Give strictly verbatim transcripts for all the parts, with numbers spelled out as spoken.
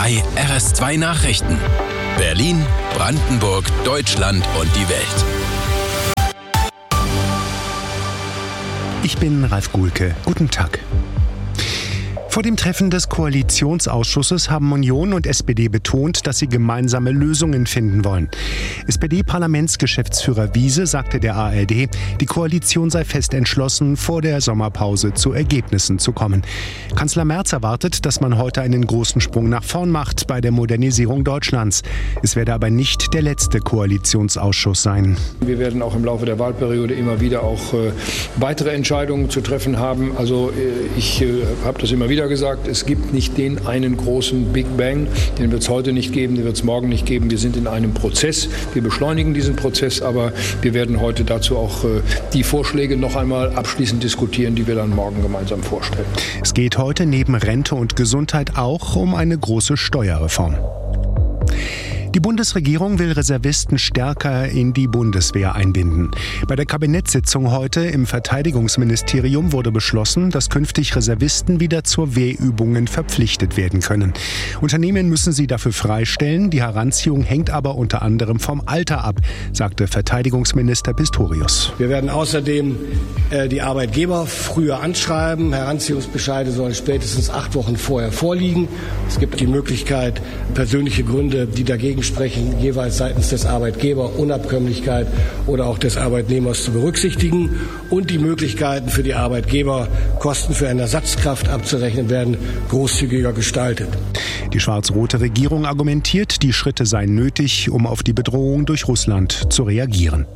drei R S zwei Nachrichten. Berlin, Brandenburg, Deutschland und die Welt. Ich bin Ralf Guhlke. Guten Tag. Vor dem Treffen des Koalitionsausschusses haben Union und S P D betont, dass sie gemeinsame Lösungen finden wollen. S P D-Parlamentsgeschäftsführer Wiese sagte der A R D, die Koalition sei fest entschlossen, vor der Sommerpause zu Ergebnissen zu kommen. Kanzler Merz erwartet, dass man heute einen großen Sprung nach vorn macht bei der Modernisierung Deutschlands. Es werde aber nicht der letzte Koalitionsausschuss sein. Wir werden auch im Laufe der Wahlperiode immer wieder auch äh, weitere Entscheidungen zu treffen haben. Also äh, ich äh, habe das immer wieder gesagt, es gibt nicht den einen großen Big Bang, den wird es heute nicht geben, den wird es morgen nicht geben. Wir sind in einem Prozess, wir beschleunigen diesen Prozess, aber wir werden heute dazu auch äh, die Vorschläge noch einmal abschließend diskutieren, die wir dann morgen gemeinsam vorstellen. Es geht heute neben Rente und Gesundheit auch um eine große Steuerreform. Die Bundesregierung will Reservisten stärker in die Bundeswehr einbinden. Bei der Kabinettssitzung heute im Verteidigungsministerium wurde beschlossen, dass künftig Reservisten wieder zur Wehrübungen verpflichtet werden können. Unternehmen müssen sie dafür freistellen, die Heranziehung hängt aber unter anderem vom Alter ab, sagte Verteidigungsminister Pistorius. Wir werden außerdem äh, die Arbeitgeber früher anschreiben. Heranziehungsbescheide sollen spätestens acht Wochen vorher vorliegen. Es gibt die Möglichkeit, persönliche Gründe, die dagegen sprechen, jeweils seitens des Arbeitgebers, Unabkömmlichkeit oder auch des Arbeitnehmers zu berücksichtigen. Und die Möglichkeiten für die Arbeitgeber, Kosten für eine Ersatzkraft abzurechnen, werden großzügiger gestaltet. Die schwarz-rote Regierung argumentiert, die Schritte seien nötig, um auf die Bedrohung durch Russland zu reagieren.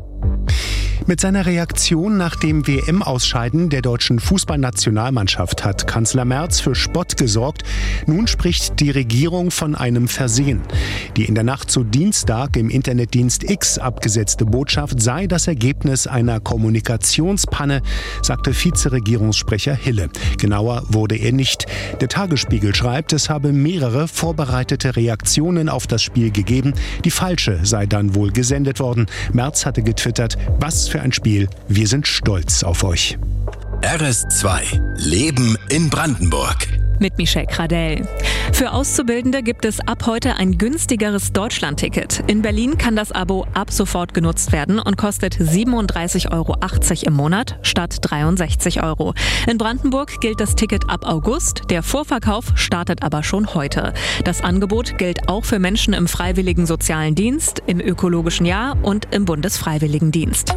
Mit seiner Reaktion nach dem W M-Ausscheiden der deutschen Fußballnationalmannschaft hat Kanzler Merz für Spott gesorgt. Nun spricht die Regierung von einem Versehen. Die in der Nacht zu Dienstag im Internetdienst X abgesetzte Botschaft sei das Ergebnis einer Kommunikationspanne, sagte Vizeregierungssprecher Hille. Genauer wurde er nicht. Der Tagesspiegel schreibt, es habe mehrere vorbereitete Reaktionen auf das Spiel gegeben. Die falsche sei dann wohl gesendet worden. Merz hatte getwittert, was für ein Spiel. Wir sind stolz auf euch. R S zwei. Leben in Brandenburg. Mit Michelle Kradell. Für Auszubildende gibt es ab heute ein günstigeres Deutschland-Ticket. In Berlin kann das Abo ab sofort genutzt werden und kostet siebenunddreißig Euro achtzig im Monat statt dreiundsechzig Euro. In Brandenburg gilt das Ticket ab August. Der Vorverkauf startet aber schon heute. Das Angebot gilt auch für Menschen im Freiwilligen Sozialen Dienst, im Ökologischen Jahr und im Bundesfreiwilligendienst.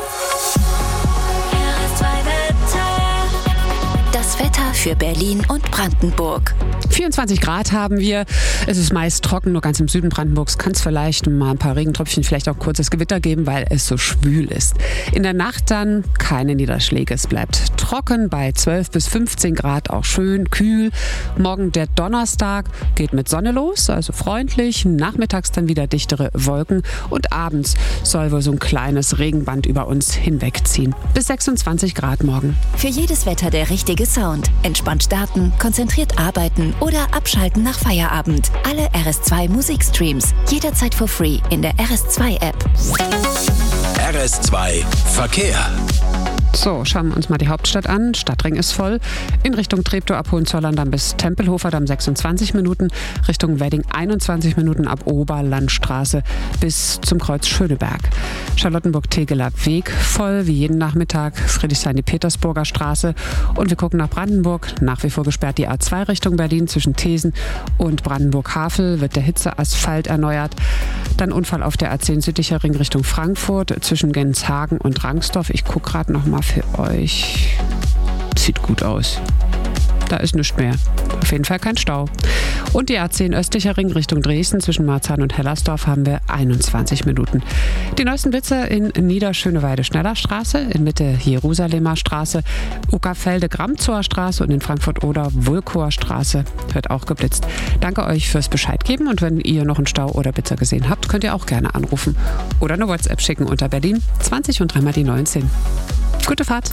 Wetter für Berlin und Brandenburg. vierundzwanzig Grad haben wir. Es ist meist trocken, nur ganz im Süden Brandenburgs kann es vielleicht mal ein paar Regentröpfchen, vielleicht auch ein kurzes Gewitter geben, weil es so schwül ist. In der Nacht dann keine Niederschläge. Es bleibt trocken bei zwölf bis fünfzehn Grad, auch schön kühl. Morgen der Donnerstag geht mit Sonne los, also freundlich. Nachmittags dann wieder dichtere Wolken und abends soll wohl so ein kleines Regenband über uns hinwegziehen. Bis sechsundzwanzig Grad morgen. Für jedes Wetter der richtige Sound. Entspannt starten, konzentriert arbeiten oder abschalten nach Feierabend. Alle R S zwei Musikstreams jederzeit for free in der R S zwei App. R S zwei Verkehr. So, schauen wir uns mal die Hauptstadt an. Stadtring ist voll. In Richtung Treptow ab Hohenzollern dann bis Tempelhofer dann sechsundzwanzig Minuten. Richtung Wedding einundzwanzig Minuten ab Oberlandstraße bis zum Kreuz Schöneberg. Charlottenburg-Tegeler Weg voll, wie jeden Nachmittag. Friedrichshain die Petersburger Straße. Und wir gucken nach Brandenburg. Nach wie vor gesperrt die A zwei Richtung Berlin zwischen Thesen und Brandenburg-Havel. Wird der Hitzeasphalt erneuert. Dann Unfall auf der A zehn südlicher Ring Richtung Frankfurt zwischen Genshagen und Rangsdorf. Ich gucke gerade noch mal für euch. Sieht gut aus. Da ist nichts mehr. Auf jeden Fall kein Stau. Und die A zehn östlicher Ring Richtung Dresden zwischen Marzahn und Hellersdorf haben wir einundzwanzig Minuten. Die neuesten Blitze in Niederschöneweide-Schnellerstraße, in Mitte Jerusalemer Straße, Uckerfelde-Gramzower Straße und in Frankfurt-Oder Wulkower Straße wird auch geblitzt. Danke euch fürs Bescheid geben und wenn ihr noch einen Stau oder Blitzer gesehen habt, könnt ihr auch gerne anrufen oder eine WhatsApp schicken unter Berlin zwanzig und dreimal die neunzehn. Gute Fahrt!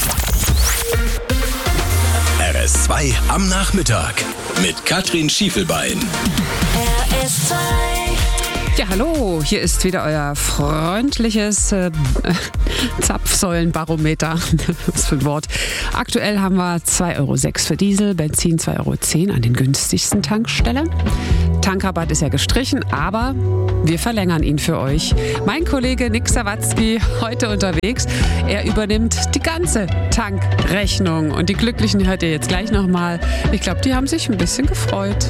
R S zwei am Nachmittag mit Katrin Schiefelbein. R S zwei. Ja, hallo, hier ist wieder euer freundliches äh, Zapfsäulenbarometer. Was für ein Wort. Aktuell haben wir zwei Euro sechs für Diesel, Benzin zwei Euro zehn an den günstigsten Tankstellen. Tankrabatt ist ja gestrichen, aber wir verlängern ihn für euch. Mein Kollege Nick Sawatzki heute unterwegs. Er übernimmt die ganze Tankrechnung. Und die Glücklichen hört ihr jetzt gleich nochmal. Ich glaube, die haben sich ein bisschen gefreut.